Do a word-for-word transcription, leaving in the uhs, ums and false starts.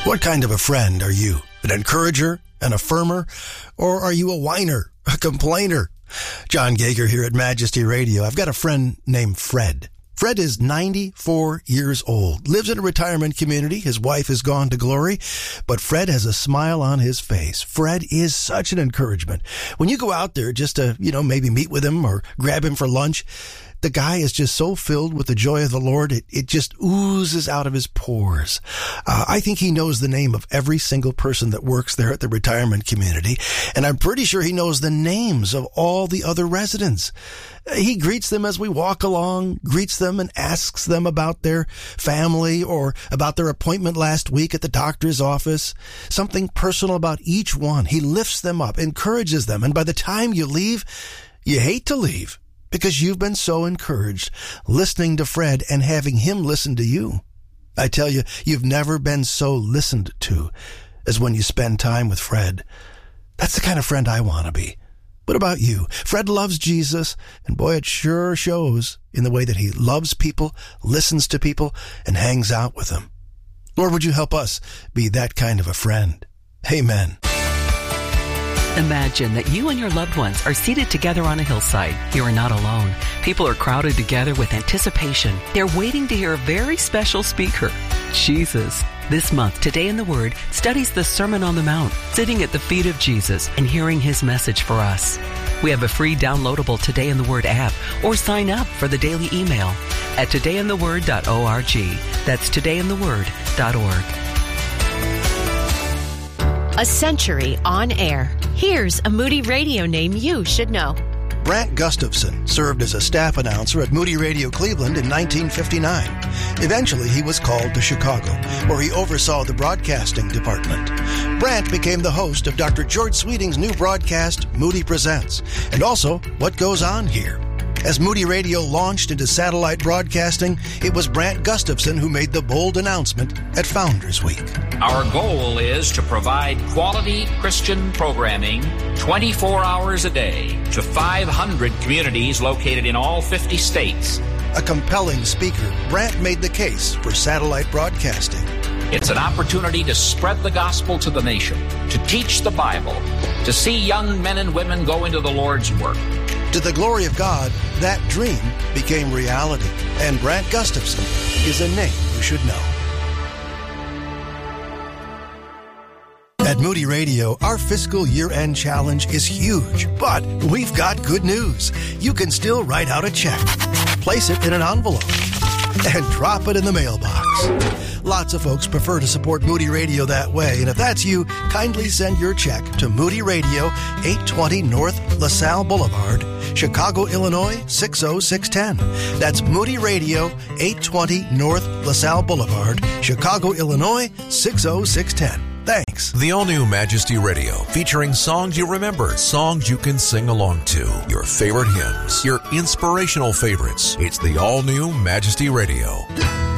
What kind of a friend are you? An encourager, an affirmer, or are you a whiner, a complainer? John Gager here at Majesty Radio. I've got a friend named Fred. Fred is ninety-four years old, lives in a retirement community. His wife has gone to glory, but Fred has a smile on his face. Fred is such an encouragement. When you go out there just to, you know, maybe meet with him or grab him for lunch, the guy is just so filled with the joy of the Lord, it, it just oozes out of his pores. Uh, I think he knows the name of every single person that works there at the retirement community, and I'm pretty sure he knows the names of all the other residents. He greets them as we walk along, greets them and asks them about their family or about their appointment last week at the doctor's office. Something personal about each one. He lifts them up, encourages them, and by the time you leave, you hate to leave, because you've been so encouraged listening to Fred and having him listen to you. I tell you, you've never been so listened to as when you spend time with Fred. That's the kind of friend I want to be. What about you? Fred loves Jesus, and boy, it sure shows in the way that he loves people, listens to people, and hangs out with them. Lord, would you help us be that kind of a friend? Amen. Imagine that you and your loved ones are seated together on a hillside. You are not alone. People are crowded together with anticipation. They're waiting to hear a very special speaker, Jesus. This month, Today in the Word studies the Sermon on the Mount, sitting at the feet of Jesus and hearing his message for us. We have a free downloadable Today in the Word app, or sign up for the daily email at today in the word dot org. That's today in the word dot org. A century on air. Here's a Moody Radio name you should know. Brant Gustafson served as a staff announcer at Moody Radio Cleveland in nineteen fifty-nine. Eventually, he was called to Chicago, where he oversaw the broadcasting department. Brant became the host of Doctor George Sweeting's new broadcast, Moody Presents, and also What Goes On Here. As Moody Radio launched into satellite broadcasting, it was Brant Gustafson who made the bold announcement at Founders Week. Our goal is to provide quality Christian programming twenty-four hours a day to five hundred communities located in all fifty states. A compelling speaker, Brant made the case for satellite broadcasting. It's an opportunity to spread the gospel to the nation, to teach the Bible, to see young men and women go into the Lord's work. To the glory of God, that dream became reality. And Brant Gustafson is a name you should know. At Moody Radio, our fiscal year-end challenge is huge, but we've got good news. You can still write out a check, place it in an envelope, and drop it in the mailbox. Lots of folks prefer to support Moody Radio that way, and if that's you, kindly send your check to Moody Radio, eight twenty North LaSalle Boulevard, Chicago, Illinois, six oh six one oh. That's Moody Radio, eight twenty North LaSalle Boulevard, Chicago, Illinois, six oh six one oh. Thanks. The all-new Majesty Radio, featuring songs you remember, songs you can sing along to, your favorite hymns, your inspirational favorites. It's the all-new Majesty Radio.